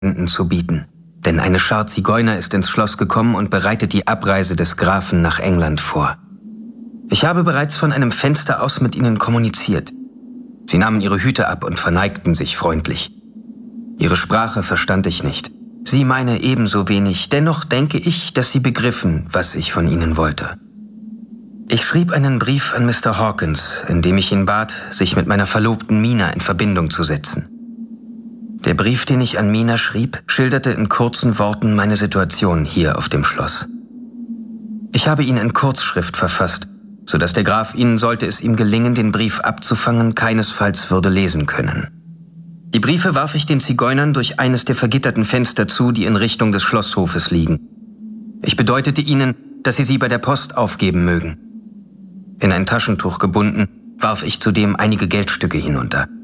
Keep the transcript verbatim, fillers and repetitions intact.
zu bieten, denn eine Schar Zigeuner ist ins Schloss gekommen und bereitet die Abreise des Grafen nach England vor. Ich habe bereits von einem Fenster aus mit ihnen kommuniziert. Sie nahmen ihre Hüte ab und verneigten sich freundlich. Ihre Sprache verstand ich nicht. Sie meine ebenso wenig, dennoch denke ich, dass sie begriffen, was ich von ihnen wollte. Ich schrieb einen Brief an Mister Hawkins, in dem ich ihn bat, sich mit meiner Verlobten Mina in Verbindung zu setzen. Der Brief, den ich an Mina schrieb, schilderte in kurzen Worten meine Situation hier auf dem Schloss. Ich habe ihn in Kurzschrift verfasst, sodass der Graf ihn, sollte es ihm gelingen, den Brief abzufangen, keinesfalls würde lesen können. Die Briefe warf ich den Zigeunern durch eines der vergitterten Fenster zu, die in Richtung des Schlosshofes liegen. Ich bedeutete ihnen, dass sie sie bei der Post aufgeben mögen. In ein Taschentuch gebunden, warf ich zudem einige Geldstücke hinunter.